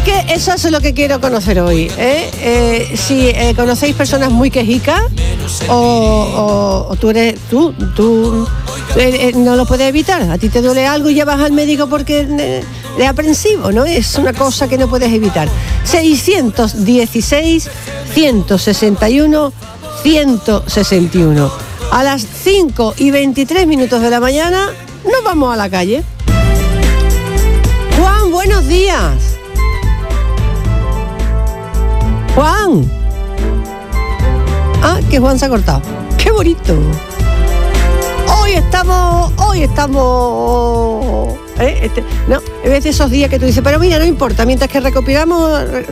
que eso es lo que quiero conocer hoy, ¿eh? Si conocéis personas muy quejicas o tú no lo puedes evitar. A ti te duele algo y ya vas al médico porque es aprensivo, ¿no? Es una cosa que no puedes evitar. 616 161 161. A las 5:23 de la mañana nos vamos a la calle. Juan, buenos días. Juan. Ah, que Juan se ha cortado. ¡Qué bonito! Hoy estamos... no, es de esos días que tú dices, pero mira, no importa, mientras que recuperamos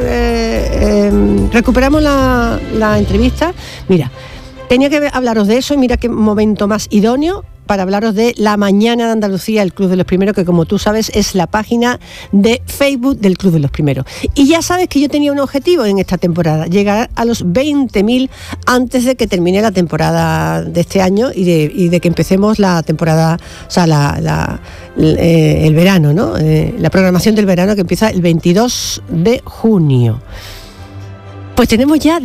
la entrevista. Mira, tenía que hablaros de eso y mira qué momento más idóneo para hablaros de La Mañana de Andalucía, el Club de los Primeros, que como tú sabes es la página de Facebook del Club de los Primeros. Y ya sabes que yo tenía un objetivo en esta temporada, llegar a los 20.000 antes de que termine la temporada de este año y de que empecemos la temporada, o sea, el verano, ¿no? La programación del verano que empieza el 22 de junio. Pues tenemos ya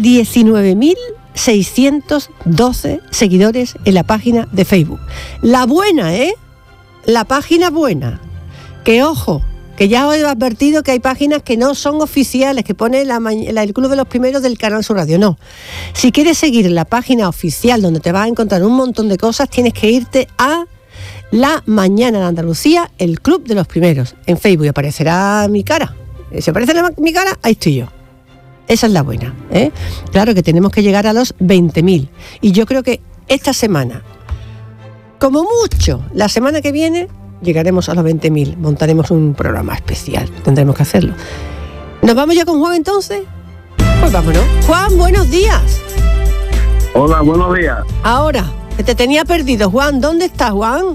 19.612 seguidores en la página de Facebook. La buena, la página buena. Que ojo, que ya os he advertido que hay páginas que no son oficiales, que pone el Club de los Primeros del Canal Sur Radio. No. Si quieres seguir la página oficial donde te vas a encontrar un montón de cosas, tienes que irte a La Mañana de Andalucía, el Club de los Primeros. En Facebook aparecerá mi cara. Si aparece mi cara, ahí estoy yo. Esa es la buena, ¿eh? Claro que tenemos que llegar a los 20.000. Y yo creo que esta semana, como mucho, la semana que viene, llegaremos a los 20.000. Montaremos un programa especial. Tendremos que hacerlo. ¿Nos vamos ya con Juan entonces? Pues vámonos. Juan, buenos días. Hola, buenos días. Ahora, que te tenía perdido. Juan, ¿dónde estás, Juan?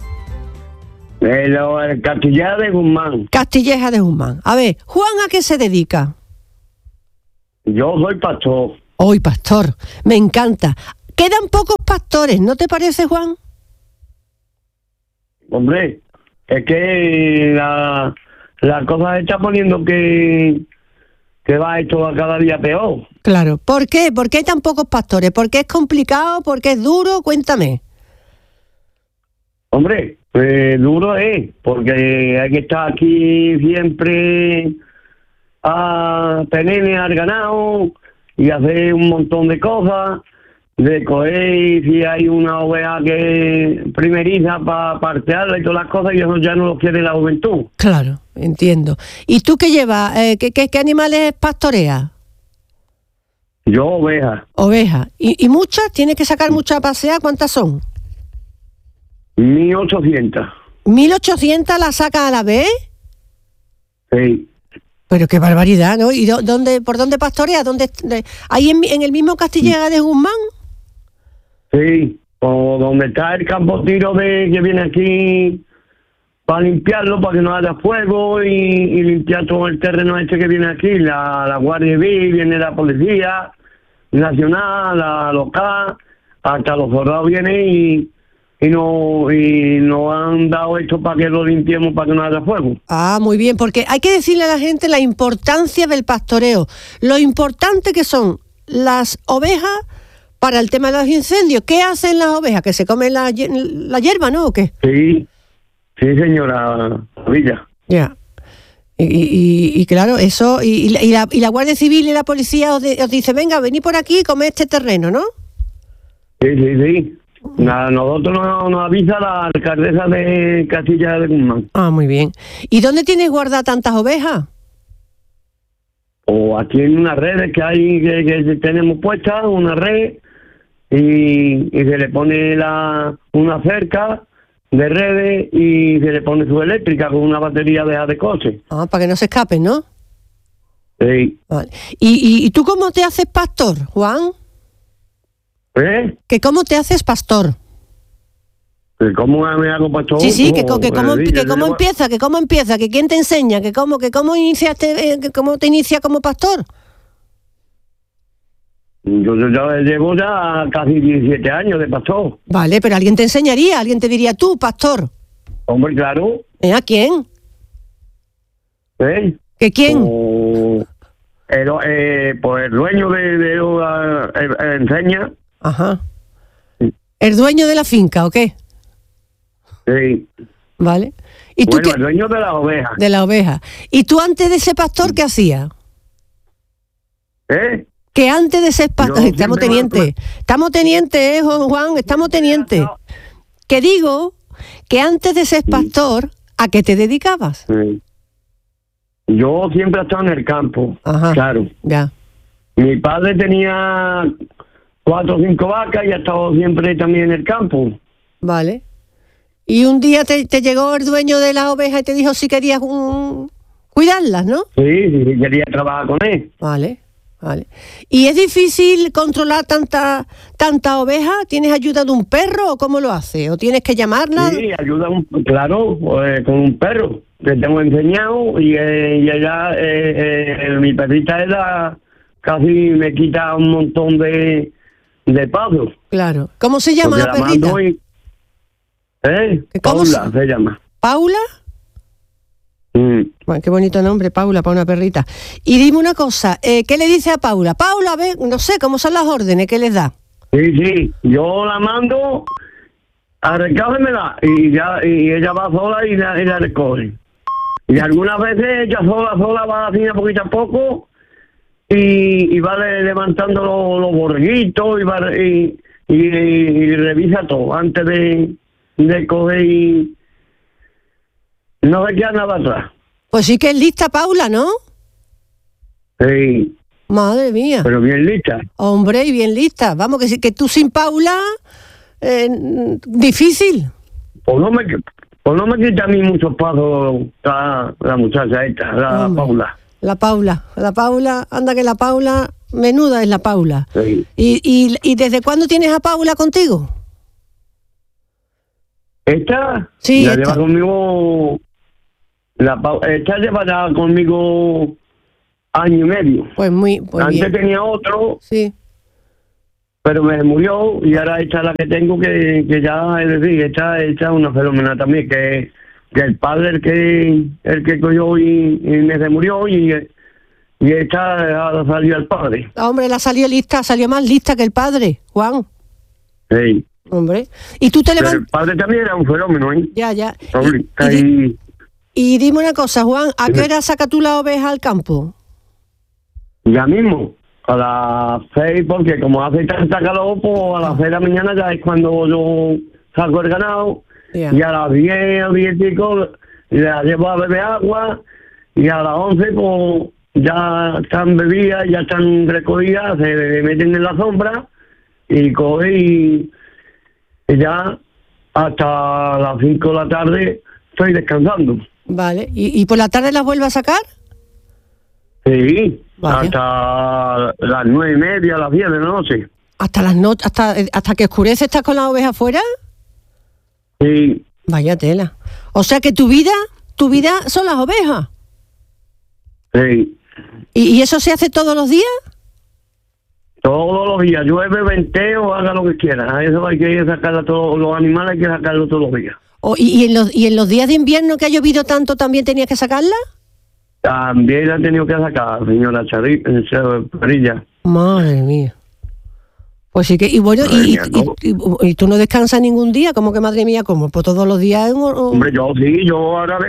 El Castilleja de Guzmán. Castilleja de Guzmán. A ver, Juan, ¿a qué se dedica? Yo soy pastor. Hoy, pastor, me encanta. Quedan pocos pastores, ¿no te parece, Juan? Hombre, es que la cosa se está poniendo que va esto a cada día peor. Claro. ¿Por qué? ¿Por qué hay tan pocos pastores? ¿Por qué es complicado? ¿Por qué es duro? Cuéntame. Hombre, duro es, porque hay que estar aquí siempre a tener al ganado y hacer un montón de cosas, de coger si hay una oveja que primeriza para partearla y todas las cosas, y eso ya no lo quiere la juventud. Claro, entiendo. ¿Y tú qué llevas? ¿Qué animales pastoreas? Yo ovejas. Ovejas. ¿Y muchas? ¿Tienes que sacar muchas a pasear? ¿Cuántas son? 1.800. ¿1.800 las sacas a la vez? Sí. Pero qué barbaridad, ¿no? ¿Y por dónde pastorea? ¿Ahí en el mismo Castilleja de Guzmán? Sí, o donde está el campo tiro que viene aquí para limpiarlo, para que no haya fuego y limpiar todo el terreno este que viene aquí. La Guardia Civil, viene la Policía Nacional, la local, hasta los soldados vienen y no han dado esto para que lo limpiemos, para que no haya fuego. Ah, muy bien, porque hay que decirle a la gente la importancia del pastoreo, lo importante que son las ovejas para el tema de los incendios. ¿Qué hacen las ovejas? ¿Que se comen la hierba, no? ¿O qué? Sí, señora Villa. Ya. Y claro, eso, y la Guardia Civil y la Policía os dice, venga, venid por aquí y comed este terreno, ¿no? Sí. Nosotros nos avisa la alcaldesa de Castilleja de Guzmán. Ah, muy bien. ¿Y dónde tienes guardadas tantas ovejas? O aquí en unas redes que hay que tenemos puestas, una red, y se le pone una cerca de redes y se le pone su eléctrica con una batería de coche. Ah, para que no se escapen, ¿no? Sí. Vale. ¿Y tú cómo te haces pastor, Juan? ¿Que cómo te haces pastor? ¿Que cómo me hago pastor? Sí, que cómo empieza, que quién te enseña, que cómo iniciaste, cómo te inicia como pastor. Yo ya llevo casi 17 años de pastor. Vale, pero alguien te enseñaría, alguien te diría, tú, pastor. Hombre, claro. ¿A quién? ¿Que quién? Pues el dueño de enseña. Ajá. ¿El dueño de la finca o qué? Sí. Vale. ¿Y tú Bueno, qué? el dueño de las ovejas. De la oveja. ¿Y tú antes de ser pastor qué hacías? ¿Eh? Que antes de ser pastor... Yo Estamos siempre teniente. Estamos teniente, Juan, estamos teniente. Que digo que antes de ser pastor, ¿a qué te dedicabas? Sí. Yo siempre he estado en el campo. Ajá. Claro. Ya. Mi padre tenía 4 o 5 vacas y ha estado siempre también en el campo. Vale. Y un día te llegó el dueño de las ovejas y te dijo si querías cuidarlas, ¿no? Sí, quería trabajar con él. Vale, vale. ¿Y es difícil controlar tanta oveja? ¿Tienes ayuda de un perro o cómo lo haces? ¿O tienes que llamarla? Sí, ayuda, claro, con un perro que tengo enseñado y ella, mi perrita, ella casi me quita un montón de pasos. Claro. ¿Cómo se llama Porque la perrita? mando ¿Cómo Paula se llama. ¿Paula? Bueno, qué bonito nombre, Paula, para una perrita. Y dime una cosa, ¿qué le dice a Paula? Paula, a ver, no sé, ¿cómo son las órdenes que les da? Sí, yo la mando a recógemela y ella va sola y la recoge. Y algunas veces ella sola va haciendo poquito a poco y va levantando los borreguitos y revisa todo antes de coger y no se queda nada atrás. Pues sí que es lista, Paula, ¿no? Sí, Madre mía. pero bien lista. Hombre, y bien lista. Vamos, que tú sin Paula, difícil. Pues no me quita a mí muchos pasos la muchacha esta, la Hombre. Paula. La Paula, anda que la Paula, menuda es la Paula. Sí. ¿Y desde cuándo tienes a Paula contigo? Esta Sí, la esta. lleva conmigo, esta lleva ya conmigo año y medio. Pues Antes bien. tenía otro, Sí. pero me murió y ahora esta es la que tengo que ya, es decir, esta es una fenómena también, que el padre el que cogió y me se murió y esta salió al padre. Hombre, salió más lista que el padre, Juan. Sí. Hombre. Y tú te Pero levantas... el padre también era un fenómeno, ¿eh? Ya. Pauli, Y dime una cosa, Juan, ¿a qué hora sacas tú la oveja al campo? Ya mismo, a las 6, porque como hace tanta calor, pues a las 6 de la mañana ya es cuando yo saco el ganado. Ya. Y a las 10 o 10 y pico la llevo a beber agua. Y a las 11, pues ya están bebidas, ya están recogidas, se meten en la sombra y coge y ya hasta las 5 de la tarde estoy descansando. Vale. ¿Y por la tarde las vuelves a sacar? Sí, Vale. hasta las 9:30, las 10 de la noche. ¿Hasta que oscurece estás con la oveja afuera? Sí, Vaya tela. O sea que tu vida son las ovejas. sí. ¿Y eso se hace todos los días? Todos los días, llueve, venteo, haga lo que quiera. A eso hay que ir a sacarlo todos los animales, hay que sacarlo todos los días. ¿Y en los días de invierno que ha llovido tanto también tenías que sacarla? También la he tenido que sacar, señora Perilla. Madre mía. Pues sí que, y bueno, Madre mía, ¿no? y tú no descansas ningún día, ¿cómo que madre mía? ¿Cómo? Pues todos los días... Hombre, yo ahora,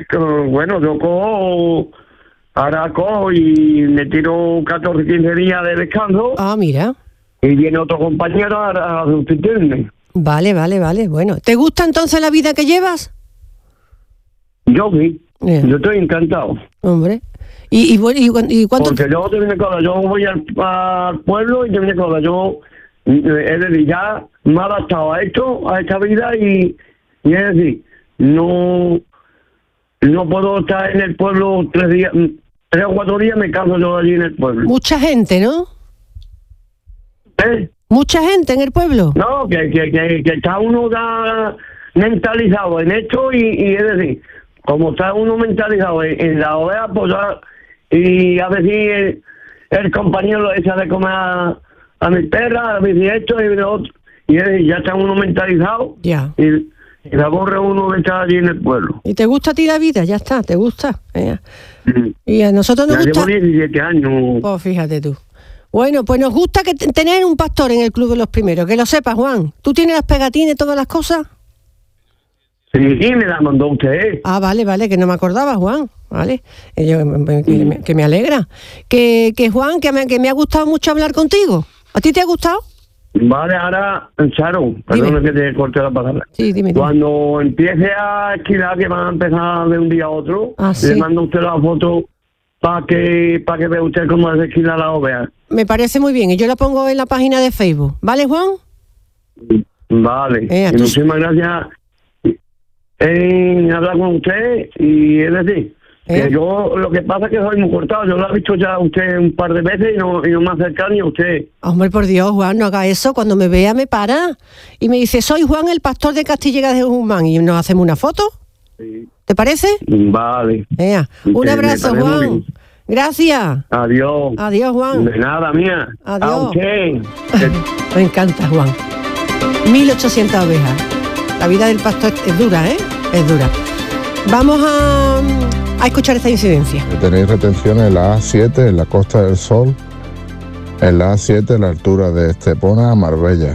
ahora cojo y me tiro 14, 15 días de descanso Ah, mira. y viene otro compañero a sustituirme. Vale. Bueno, ¿te gusta entonces la vida que llevas? Yo sí, Bien. yo estoy encantado. Hombre. Bueno, ¿y cuánto? Porque yo te viene cosa, yo voy al pueblo y te viene cosa, yo es decir, ya me he adaptado a esto, a esta vida y es decir, no puedo estar en el pueblo 3 o 4 días, me canso yo allí en el pueblo. Mucha gente, ¿no? ¿Eh? Mucha gente en el pueblo. No, que está uno ya mentalizado en esto y es decir, como está uno mentalizado en la oveja, pues ya, y a veces el compañero echa de comer a mi perra, a veces esto y lo otro, y es decir, ya está uno mentalizado Ya. y y la borra uno de estar allí en el pueblo. ¿Y te gusta a ti la vida? Ya está, ¿te gusta? Y a nosotros nos Ya gusta... llevo 17 años. Pues fíjate tú. Bueno, pues nos gusta tener un pastor en el Club de los Primeros, que lo sepas, Juan. ¿Tú tienes las pegatines y todas las cosas? Sí, me la mandó usted. Ah, vale, que no me acordaba, Juan. Vale, que me alegra. Que Juan, que me ha gustado mucho hablar contigo. ¿A ti te ha gustado? Vale, ahora, Charo, perdona que te corte la palabra. Sí, dime. Cuando empiece a esquilar, que van a empezar de un día a otro, le mando a usted la foto para que vea usted cómo se esquila la oveja. Me parece muy bien, y yo la pongo en la página de Facebook. ¿Vale, Juan? Vale, muchísimas gracias en hablar con usted, y es decir, que yo lo que pasa es que soy muy cortado. Yo lo he visto ya a usted un par de veces y no me acerca ni a usted. Hombre, por Dios, Juan, no haga eso. Cuando me vea me para y me dice, soy Juan, el pastor de Castillegas de Guzmán, y nos hacemos una foto. Sí. ¿Te parece? Vale. Un abrazo, Juan. Gracias. Adiós. Adiós, Juan. De nada, mía. Adiós. A usted. Me encanta, Juan. 1800 ovejas. La vida del pastor es dura, ¿eh? Es dura. Vamos a escuchar esta incidencia. Tenéis retenciones en la A7, en la Costa del Sol, en la A7, a la altura de Estepona a Marbella,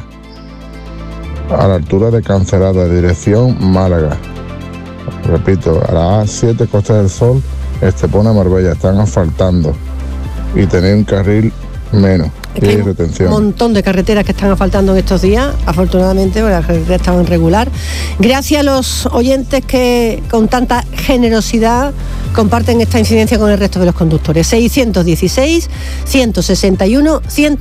a la altura de Cancelada, dirección Málaga. Repito, a la A7, Costa del Sol, Estepona a Marbella, están asfaltando y tenéis un carril menos. Hay un montón de carreteras que están asfaltando en estos días, afortunadamente, porque las carreteras estaban regular. Gracias a los oyentes que con tanta generosidad comparten esta incidencia con el resto de los conductores. 616 161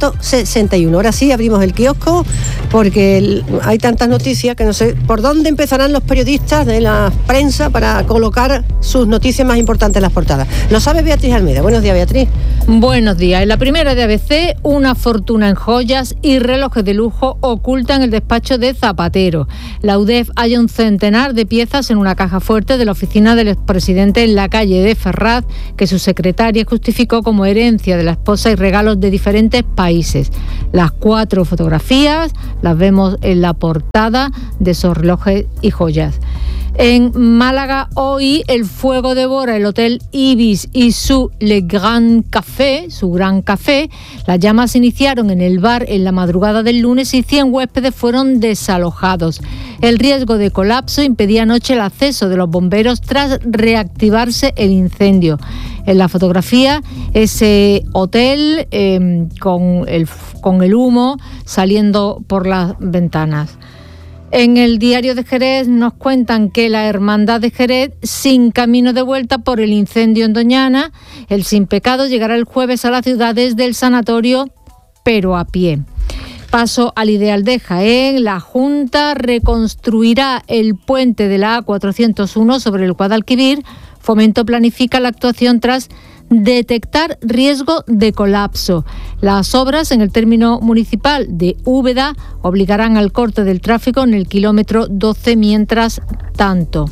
161. Ahora sí abrimos el kiosco porque hay tantas noticias que no sé por dónde empezarán los periodistas de la prensa para colocar sus noticias más importantes en las portadas. Lo sabe Beatriz Almeida. Buenos días, Beatriz. Buenos días. En la primera de ABC, una fortuna en joyas y relojes de lujo ocultan el despacho de Zapatero. La UDEF halla un centenar de piezas en una caja fuerte de la oficina del expresidente en la calle de Ferraz, que su secretaria justificó como herencia de la esposa y regalos de diferentes países. Las 4 fotografías las vemos en la portada de esos relojes y joyas. En Málaga hoy el fuego devora el Hotel Ibis y su Le Grand Café, su gran café. Las llamas se iniciaron en el bar en la madrugada del lunes y 100 huéspedes fueron desalojados. El riesgo de colapso impedía anoche el acceso de los bomberos tras reactivarse el incendio. En la fotografía, ese hotel con el humo saliendo por las ventanas. En el Diario de Jerez nos cuentan que la Hermandad de Jerez, sin camino de vuelta por el incendio en Doñana, el Sin Pecado llegará el jueves a la ciudad desde el sanatorio, pero a pie. Paso al Ideal de Jaén. La Junta reconstruirá el puente de la A401 sobre el Guadalquivir. Fomento planifica la actuación tras detectar riesgo de colapso. Las obras en el término municipal de Úbeda obligarán al corte del tráfico en el kilómetro 12 mientras tanto.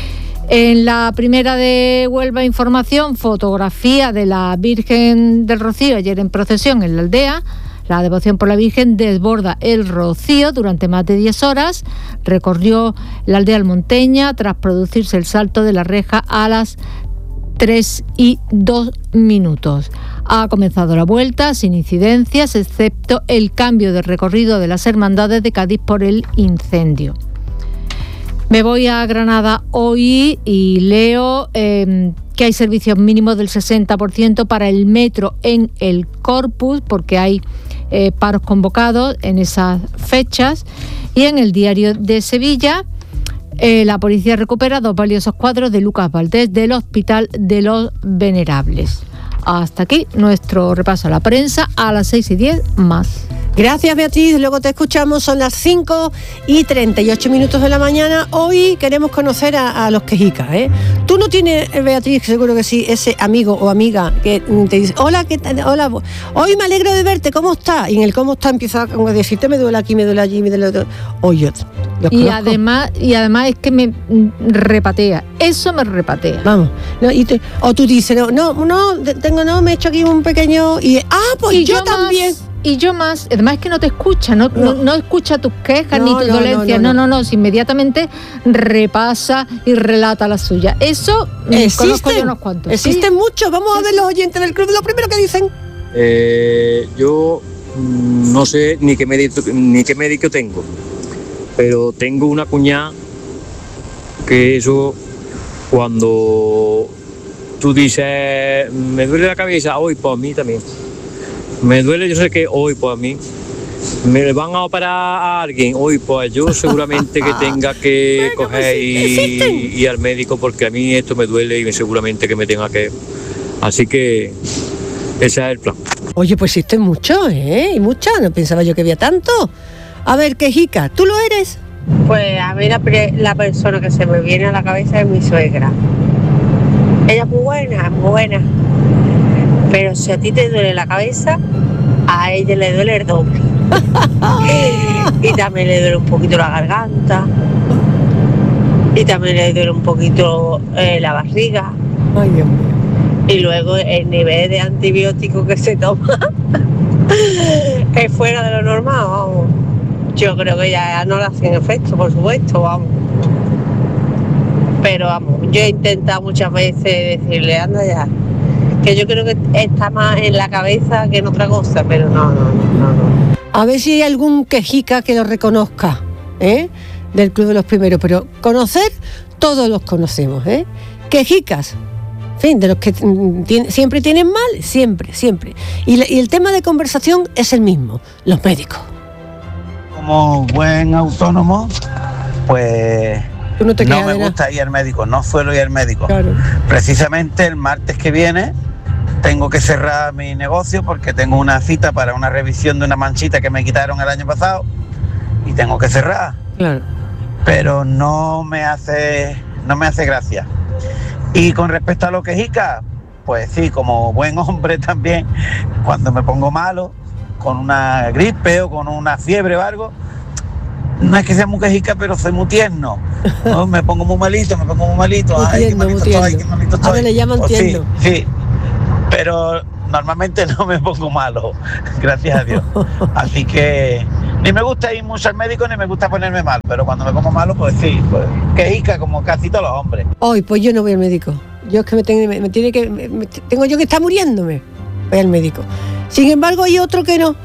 En la primera de Huelva Información, fotografía de la Virgen del Rocío ayer en procesión en la aldea. La devoción por la Virgen desborda el Rocío durante más de 10 horas. Recorrió la aldea almonteña tras producirse el salto de la reja a las 3:02. Ha comenzado la vuelta sin incidencias, excepto el cambio de recorrido de las hermandades de Cádiz por el incendio. Me voy a Granada hoy y leo que hay servicios mínimos del 60% para el metro en el Corpus, porque hay paros convocados en esas fechas. Y en el Diario de Sevilla, la policía recupera 2 valiosos cuadros de Lucas Valdés del Hospital de los Venerables. Hasta aquí nuestro repaso a la prensa. A las 6:10 más. Gracias, Beatriz. Luego te escuchamos. Son las 5:38 de la mañana. Hoy queremos conocer a los quejicas, ¿eh? Tú no tienes, Beatriz, seguro que sí, ese amigo o amiga que te dice, hola, ¿qué tal? Hola, hoy me alegro de verte, ¿cómo estás? Y en el cómo está empieza a decirte, me duele aquí, me duele allí, me duele otro. Oye, y además es que me repatea. Eso me repatea. Vamos. No, o tú dices, no, me he hecho aquí un pequeño... pues y yo también... y yo más. Además es que no te escucha, no escucha tus quejas ni tus dolencias. No, si inmediatamente repasa y relata la suya. Eso conozco yo unos cuantos. Existen muchos. Vamos a ver los oyentes del club, lo primero que dicen. Yo no sé ni qué médico tengo, pero tengo una cuñada que eso, cuando tú dices, me duele la cabeza, hoy pues a mí también. Me duele, yo sé que hoy pues a mí. Me van a operar a alguien, hoy pues yo seguramente que tenga que coger y al médico, porque a mí esto me duele y seguramente que me tenga que... Así que ese es el plan. Oye, pues existen muchos, y muchas, no pensaba yo que había tanto. A ver, quejica, ¿tú lo eres? Pues a mí la persona que se me viene a la cabeza es mi suegra. Ella es muy buena. Pero si a ti te duele la cabeza, a ella le duele el doble. Y también le duele un poquito la garganta. Y también le duele un poquito la barriga. Ay, Dios mío. Y luego el nivel de antibiótico que se toma es fuera de lo normal, vamos. Yo creo que ya no le hacen efecto, por supuesto, vamos. Pero vamos, yo he intentado muchas veces decirle, anda ya, que yo creo que está más en la cabeza que en otra cosa, pero no. A ver si hay algún quejica que lo reconozca, del Club de los Primeros, pero conocer, todos los conocemos, Quejicas, en fin, de los que siempre tienen mal, siempre. Y el tema de conversación es el mismo, los médicos. Como buen autónomo, pues no me gusta ir al médico, no suelo ir al médico. Claro. Precisamente el martes que viene tengo que cerrar mi negocio porque tengo una cita para una revisión de una manchita que me quitaron el año pasado y tengo que cerrar. Claro. Pero no me hace gracia. Y con respecto a lo que jica, pues sí, como buen hombre también, cuando me pongo malo, con una gripe o con una fiebre o algo, no es que sea muy quejica, pero soy muy tierno, ¿no? Me pongo muy malito, ay, qué malito estoy. A ver, le llaman tierno. Sí, pero normalmente no me pongo malo, gracias a Dios. Así que ni me gusta ir mucho al médico, ni me gusta ponerme mal, pero cuando me pongo malo, pues sí, pues quejica como casi todos los hombres. Hoy, pues yo no voy al médico. Yo es que tengo yo que estar muriéndome. Voy al médico. Sin embargo, hay otro que no. No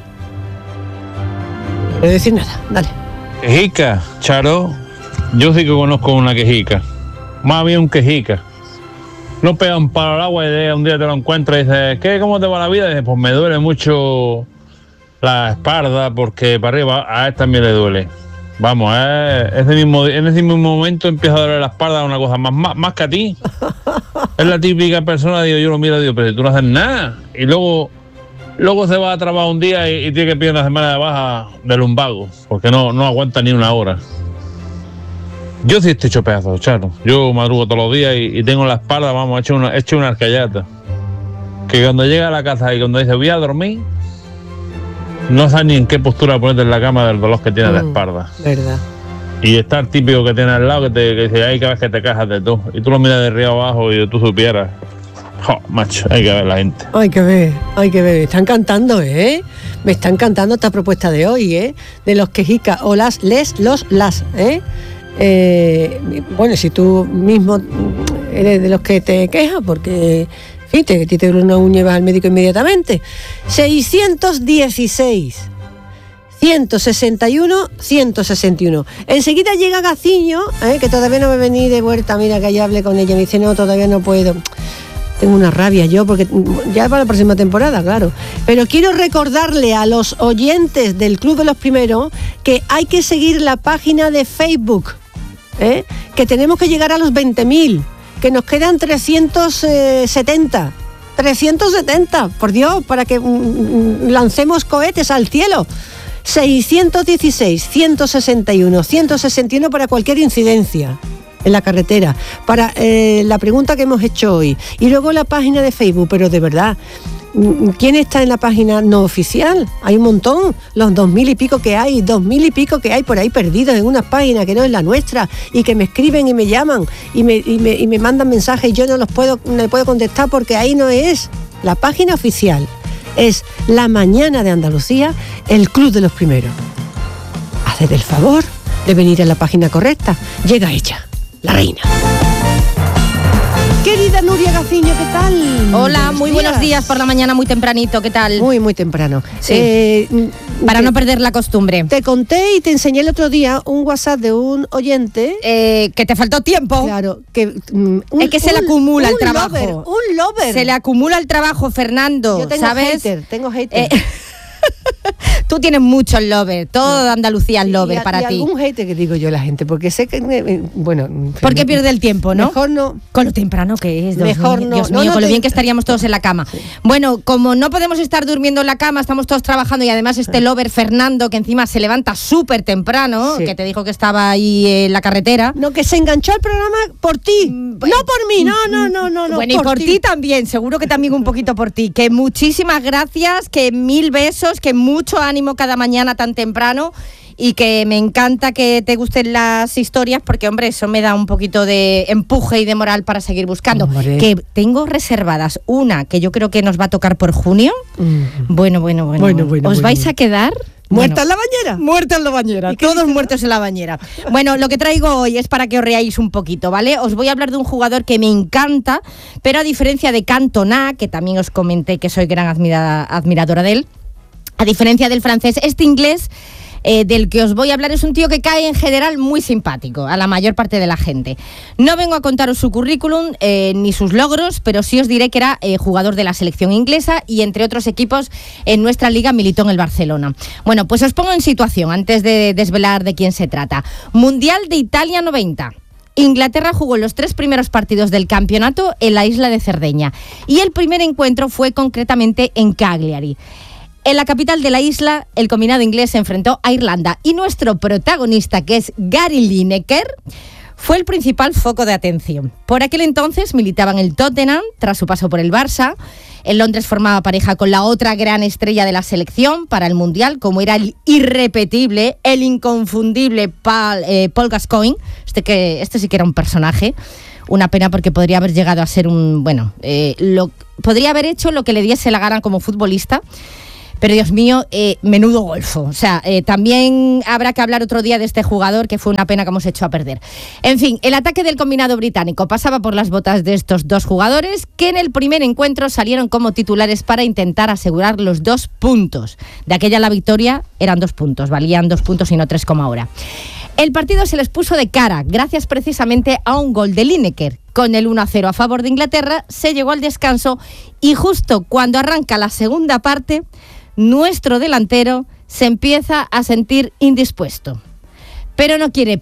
voy a decir nada, dale. Quejica, Charo, yo sí que conozco una quejica. Más bien un quejica. No pegan para el agua y un día te lo encuentras y dices, ¿qué? ¿Cómo te va la vida? Y dices, pues me duele mucho la espalda porque para arriba a él también le duele. Vamos, en ese mismo momento empieza a doler la espalda, una cosa más que a ti. Es la típica persona, digo, yo lo miro y digo, pero si tú no haces nada. Y luego se va a trabajar un día y tiene que pedir una semana de baja de lumbago, porque no aguanta ni una hora. Yo sí estoy hecho pedazos, Charo. Yo madrugo todos los días y tengo la espalda, vamos, hecho una arcayata. Que cuando llega a la casa y cuando dice voy a dormir, no sabes ni en qué postura ponerte en la cama del dolor que tiene la espalda. Verdad. Y está el típico que tiene al lado que dice, ay, cada vez que te cajas de tú. Y tú lo miras de arriba abajo y tú supieras. Macho, hay que ver la gente. Hay que ver. Me están cantando, Me está encantando esta propuesta de hoy, De los quejicas o las. Bueno, si tú mismo eres de los que te quejas porque, en fin, te duele una uña y vas al médico inmediatamente. 616 161 161. Enseguida llega Gaciño, que todavía no me vení de vuelta. Mira, que ya hablé con ella. Me dice, no, todavía no puedo. Tengo una rabia yo, porque ya para la próxima temporada, claro. Pero quiero recordarle a los oyentes del Club de los Primeros que hay que seguir la página de Facebook, que tenemos que llegar a los 20.000, que nos quedan 370, por Dios, para que lancemos cohetes al cielo. 616 161 161 para cualquier incidencia en la carretera, para la pregunta que hemos hecho hoy, y luego la página de Facebook. Pero de verdad, ¿quién está en la página no oficial? Hay un montón, los 2.000 y pico que hay por ahí perdidos en una página que no es la nuestra, y que me escriben y me llaman y me mandan mensajes y yo no le puedo contestar porque ahí no es la página oficial. Es La Mañana de Andalucía, el club de los primeros. Haced el favor de venir a la página correcta. Llega ella, la reina. Querida Nuria Gaciño, ¿qué tal? Hola, muy buenos días por la mañana, muy tempranito, ¿qué tal? Muy temprano. Sí. Para no perder la costumbre. Te conté y te enseñé el otro día un WhatsApp de un oyente. Que te faltó tiempo. Claro, que es que se le acumula el trabajo. Un lover. Se le acumula el trabajo, Fernando. Yo tengo ¿sabes? Tengo hater. Tú tienes muchos lovers, todo Andalucía es lover para ti. Y algún hater que digo yo a la gente, porque sé que, bueno... ¿Por qué pierde el tiempo, no? Mejor no. Con lo temprano que es, mejor no. Dios mío, con lo bien que estaríamos todos en la cama. Sí. Bueno, como no podemos estar durmiendo en la cama, estamos todos trabajando y además este lover Fernando, que encima se levanta súper temprano, que te dijo que estaba ahí en la carretera. No, que se enganchó al programa por ti, no por mí, no. Bueno, y por ti también, seguro que también un poquito por ti. Que muchísimas gracias, que 1000 besos, que mucho ánimo cada mañana tan temprano y que me encanta que te gusten las historias porque, hombre, eso me da un poquito de empuje y de moral para seguir buscando. Hombre. Que tengo reservadas una que yo creo que nos va a tocar por junio. Bueno. ¿Os vais a quedar? ¿Muerta en la bañera? Muerta en la bañera, todos muertos en la bañera. Bueno, lo que traigo hoy es para que os reáis un poquito, ¿vale? Os voy a hablar de un jugador que me encanta, pero a diferencia de Cantona, que también os comenté que soy gran admiradora de él, a diferencia del francés, este inglés del que os voy a hablar es un tío que cae en general muy simpático a la mayor parte de la gente. No vengo a contaros su currículum ni sus logros, pero sí os diré que era jugador de la selección inglesa y entre otros equipos en nuestra liga militó en el Barcelona. Bueno, pues os pongo en situación antes de desvelar de quién se trata. Mundial de Italia 90. Inglaterra jugó los 3 primeros partidos del campeonato en la isla de Cerdeña y el primer encuentro fue concretamente en Cagliari. En la capital de la isla, el combinado inglés se enfrentó a Irlanda y nuestro protagonista, que es Gary Lineker, fue el principal foco de atención. Por aquel entonces militaba en el Tottenham, tras su paso por el Barça. En Londres formaba pareja con la otra gran estrella de la selección para el Mundial, como era el irrepetible, el inconfundible Paul Gascoigne. Este sí que era un personaje. Una pena porque podría haber llegado a ser podría haber hecho lo que le diese la gana como futbolista. Pero Dios mío, menudo golfo. O sea, también habrá que hablar otro día de este jugador, que fue una pena que hemos hecho a perder. En fin, el ataque del combinado británico pasaba por las botas de estos dos jugadores, que en el primer encuentro salieron como titulares para intentar asegurar los 2 puntos. De aquella la victoria eran 2 puntos, valían 2 puntos y no 3 como ahora. El partido se les puso de cara, gracias precisamente a un gol de Lineker. Con el 1-0 a favor de Inglaterra, se llegó al descanso y justo cuando arranca la segunda parte, nuestro delantero se empieza a sentir indispuesto. Pero no quiere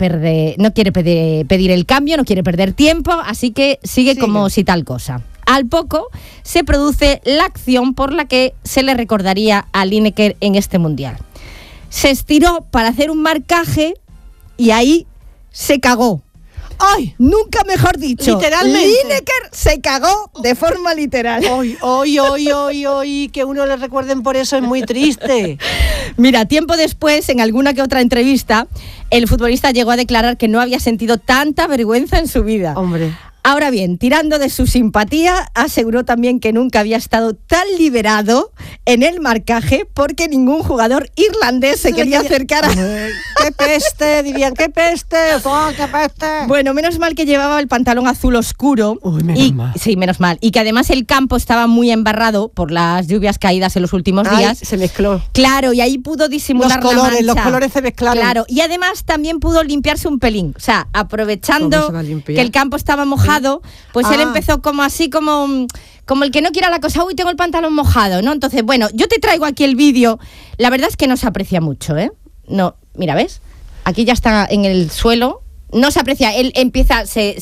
pedir el cambio, no quiere perder tiempo, así que sigue como si tal cosa. Al poco se produce la acción por la que se le recordaría a Lineker en este Mundial. Se estiró para hacer un marcaje y ahí se cagó. ¡Ay! Nunca mejor dicho. Literalmente. Lineker se cagó de forma literal. ¡Ay! Que uno le recuerden por eso es muy triste. Mira, tiempo después, en alguna que otra entrevista, el futbolista llegó a declarar que no había sentido tanta vergüenza en su vida. Hombre. Ahora bien, tirando de su simpatía, aseguró también que nunca había estado tan liberado en el marcaje porque ningún jugador irlandés se quería acercar a... ¡Qué peste! Dirían, ¡qué peste! ¡Oh, qué peste! Bueno, menos mal que llevaba el pantalón azul oscuro. Uy, menos mal. Sí, menos mal. Y que además el campo estaba muy embarrado por las lluvias caídas en los últimos días. Se mezcló. Claro, y ahí pudo disimular los colores se mezclaron. Claro, y además también pudo limpiarse un pelín. O sea, aprovechando que el campo estaba mojado, pues él empezó como así, como el que no quiera la cosa. Uy, tengo el pantalón mojado, ¿no? Entonces, bueno, yo te traigo aquí el vídeo. La verdad es que no se aprecia mucho, ¿eh? No, mira, ¿ves? Aquí ya está en el suelo. No se aprecia. Él empieza,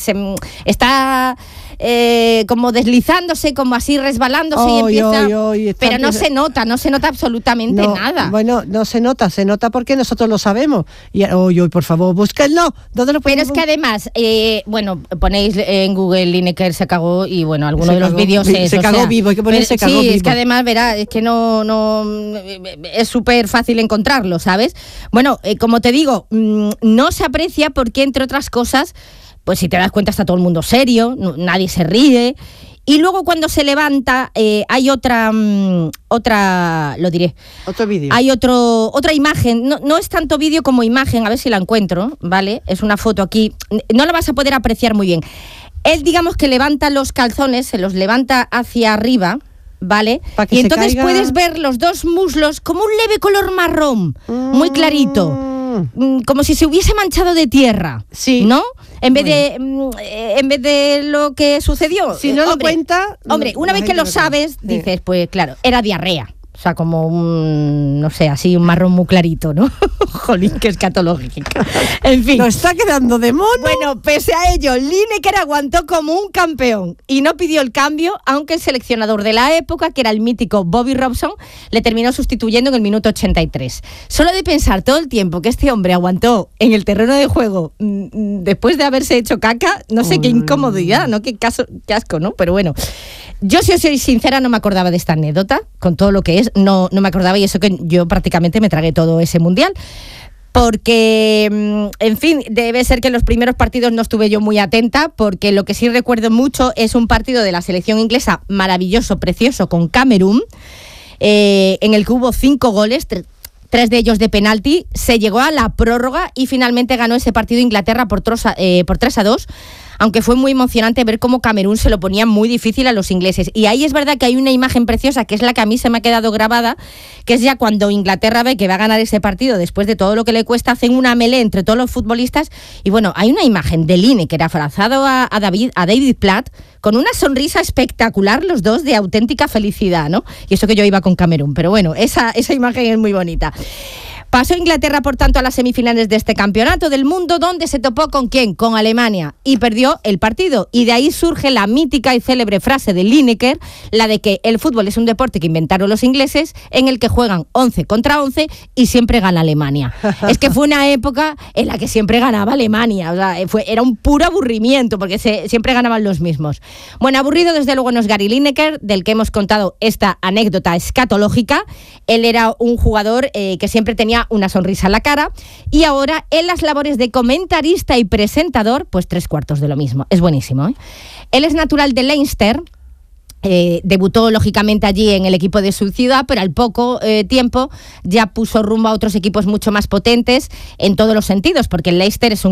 está como deslizándose, como así resbalándose y empieza... pero no se nota absolutamente nada. Bueno, no se nota porque nosotros lo sabemos. Y hoy, por favor, búsquenlo. ¿Dónde lo podemos? Pero es que además, ponéis en Google Lineker se cagó y bueno, alguno de los vídeos es... Se cagó vivo, hay que poner se cagó vivo. Sí, es que además, verá, es que no es súper fácil encontrarlo, ¿sabes? Bueno, como te digo, no se aprecia porque, entre otras cosas, pues si te das cuenta está todo el mundo serio, nadie se ríe Y luego cuando se levanta hay otra, lo diré. Otro vídeo. Hay otra imagen, no es tanto vídeo como imagen, a ver si la encuentro, ¿vale? Es una foto aquí, no la vas a poder apreciar muy bien. Él, digamos que levanta los calzones, se los levanta hacia arriba, ¿vale? Y entonces puedes ver los dos muslos como un leve color marrón, muy clarito. Como si se hubiese manchado de tierra, sí, ¿no? En vez de lo que sucedió. Si no lo cuenta... Hombre, una vez que lo sabes, dices, pues claro, era diarrea. O sea, como un, no sé, así un marrón muy clarito, ¿no? Jolín, que escatológica. En fin. ¿Lo está quedando de mono? Bueno, pese a ello, Lineker aguantó como un campeón y no pidió el cambio, aunque el seleccionador de la época, que era el mítico Bobby Robson, le terminó sustituyendo en el minuto 83. Solo de pensar todo el tiempo que este hombre aguantó en el terreno de juego después de haberse hecho caca, no sé qué incomodidad, ¿no? Qué asco, ¿no? Pero bueno, yo si os soy sincera no me acordaba de esta anécdota, con todo lo que es, no me acordaba, y eso que yo prácticamente me tragué todo ese mundial. Porque, en fin, debe ser que en los primeros partidos no estuve yo muy atenta, porque lo que sí recuerdo mucho es un partido de la selección inglesa maravilloso, precioso, con Camerún, en el que hubo 5 goles, 3 de ellos de penalti. Se llegó a la prórroga y finalmente ganó ese partido Inglaterra por 3-2, aunque fue muy emocionante ver cómo Camerún se lo ponía muy difícil a los ingleses. Y ahí es verdad que hay una imagen preciosa, que es la que a mí se me ha quedado grabada, que es ya cuando Inglaterra ve que va a ganar ese partido después de todo lo que le cuesta, hacen una melee entre todos los futbolistas. Y bueno, hay una imagen de Lineker abrazado a David Platt, con una sonrisa espectacular, los dos de auténtica felicidad, ¿no? Y eso que yo iba con Camerún, pero bueno, esa imagen es muy bonita. Pasó Inglaterra, por tanto, a las semifinales de este campeonato del mundo, donde se topó ¿con quién? Con Alemania, y perdió el partido. Y de ahí surge la mítica y célebre frase de Lineker, la de que el fútbol es un deporte que inventaron los ingleses, en el que juegan 11 contra 11 y siempre gana Alemania. Es que fue una época en la que siempre ganaba Alemania, o sea, era un puro aburrimiento, porque siempre ganaban los mismos. Bueno, aburrido desde luego no es Gary Lineker, del que hemos contado esta anécdota escatológica. Él era un jugador que siempre tenía una sonrisa en la cara, y ahora en las labores de comentarista y presentador, pues 3/4 de lo mismo. Es buenísimo, ¿eh? Él es natural de Leinster. Debutó lógicamente allí en el equipo de su ciudad, pero al poco tiempo ya puso rumbo a otros equipos mucho más potentes en todos los sentidos, porque el Leicester es un